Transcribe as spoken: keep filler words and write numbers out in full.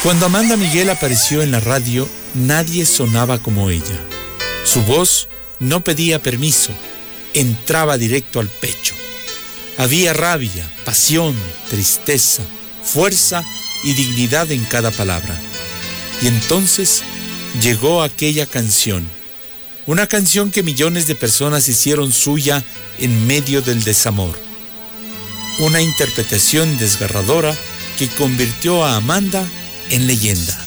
Cuando Amanda Miguel apareció en la radio, nadie sonaba como ella. Su voz no pedía permiso, entraba directo al pecho. Había rabia, pasión, tristeza, fuerza y dignidad en cada palabra. Y entonces llegó aquella canción, una canción que millones de personas hicieron suya en medio del desamor. Una interpretación desgarradora que convirtió a Amanda en leyenda.